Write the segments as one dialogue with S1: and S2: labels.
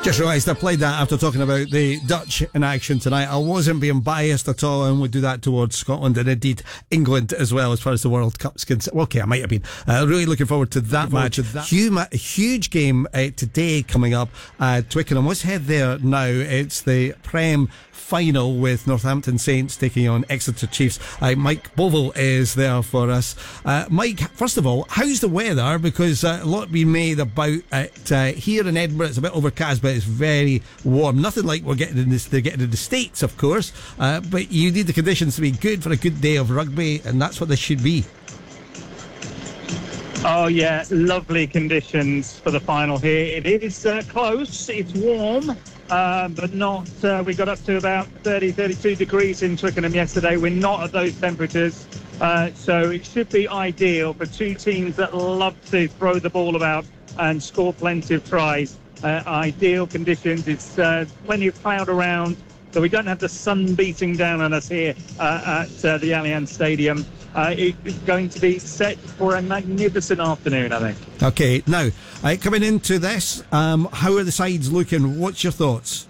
S1: Just realised I played that after talking about the Dutch in action tonight. I wasn't being biased at all, and would do that towards Scotland and indeed England as well, as far as the World Cup's concerned. Okay, I might have been. Really looking forward to that match. Huge game today coming up at Twickenham. Let's head there now. It's the Prem final with Northampton Saints taking on Exeter Chiefs. Mike Bovell is there for us. Mike, first of all, how's the weather? Because a lot been made about it here in Edinburgh. It's a bit overcast, but it's very warm. Nothing like they're getting in the States, of course. But you need the conditions to be good for a good day of rugby, and that's what this should be.
S2: Oh yeah, lovely conditions for the final here. It is close, it's warm, but not, we got up to about 32 degrees in Twickenham yesterday. We're not at those temperatures, so it should be ideal for two teams that love to throw the ball about and score plenty of tries. Ideal conditions. It's plenty of cloud around, so we don't have the sun beating down on us here at the Allianz Stadium. It's going to be set for a magnificent afternoon, I think.
S1: Okay, now, coming into this, how are the sides looking? What's your thoughts?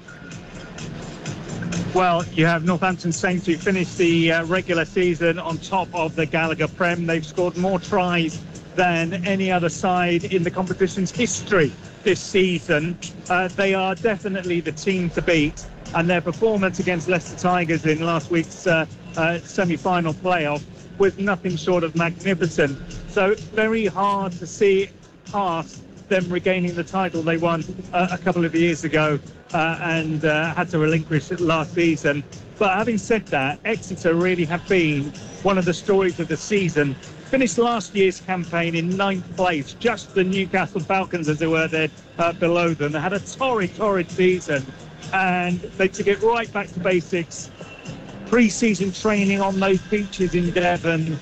S2: Well, you have Northampton Saints, who finished the regular season on top of the Gallagher Prem. They've scored more tries than any other side in the competition's history this season. They are definitely the team to beat, and their performance against Leicester Tigers in last week's semi-final playoff was nothing short of magnificent. So very hard to see past them regaining the title they won a couple of years ago and had to relinquish it last season. But having said that, Exeter really have been one of the stories of the season. Finished last year's campaign in 9th place, just the Newcastle Falcons, as they were there below them. They had a torrid season, and they took it right back to basics. Pre-season training on those beaches in Devon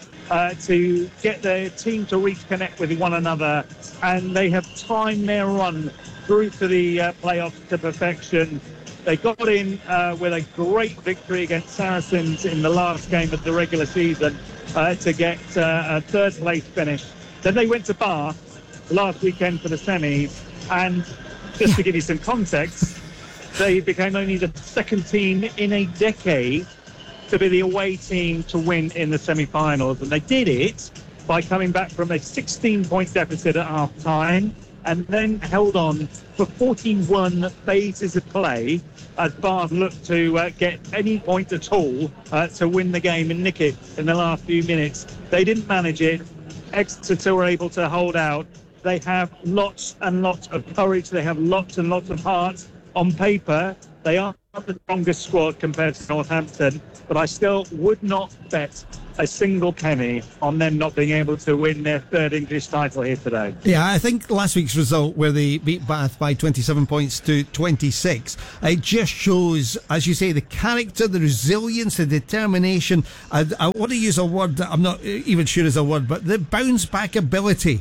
S2: to get their team to reconnect with one another, and they have timed their run through to the playoffs to perfection. They got in with a great victory against Saracens in the last game of the regular season to get a third place finish. Then they went to Bath last weekend for the semis, and just to give you some context, they became only the second team in a decade to be the away team to win in the semi-finals, and they did it by coming back from a 16-point deficit at half-time and then held on for 41 phases of play as Bath looked to get any point at all to win the game and nick it in the last few minutes. They didn't manage it. Exeter were able to hold out. They have lots and lots of courage. They have lots and lots of heart. On paper, they are the strongest squad compared to Northampton, but I still would not bet a single penny on them not being able to win their third English title here today.
S1: Yeah, I think last week's result, where they beat Bath by 27 points to 26, it just shows, as you say, the character, the resilience, the determination. I want to use a word that I'm not even sure is a word, but the bounce back ability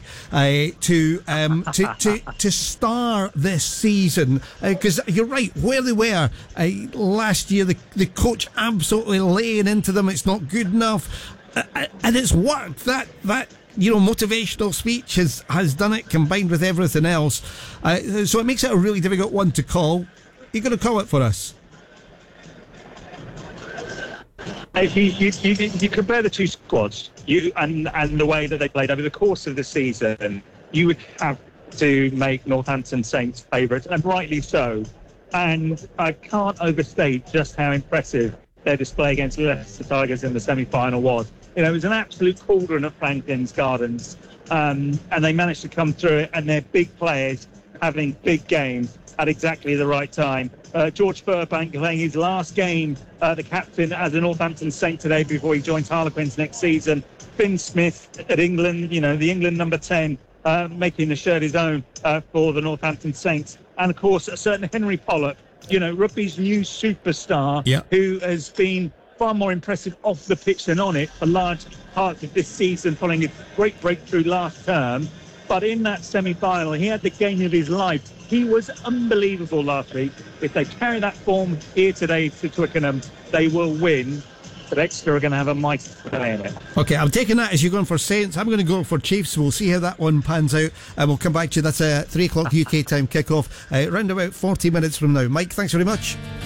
S1: to star this season. Because you're right, where they were last year, the coach absolutely laying into them. It's not good enough. And it's worked. That motivational speech has done it, combined with everything else. So it makes it a really difficult one to call. You're going to call it for us?
S2: If you compare the two squads, and the way that they played over the course of the season, you would have to make Northampton Saints favourites, and rightly so. And I can't overstate just how impressive their display against Leicester Tigers in the semi-final was. It was an absolute cauldron at Franklin's Gardens, and they managed to come through it, and their big players having big games at exactly the right time. George Furbank playing his last game, the captain as a Northampton Saint today before he joins Harlequins next season. Finn Smith at England, the England number 10, making the shirt his own for the Northampton Saints. And, of course, a certain Henry Pollock, rugby's new superstar, who has been far more impressive off the pitch than on it for large parts of this season, following a great breakthrough last term. But in that semi-final, he had the game of his life. He was unbelievable last week. If they carry that form here today to Twickenham, they will win. but Exeter are going to have a mighty play in it.
S1: Okay, I'm taking that as you're going for Saints. I'm going to go for Chiefs. We'll see how that one pans out, and we'll come back to you. That's a 3 o'clock UK time kickoff, around about 40 minutes from now. Mike, thanks very much.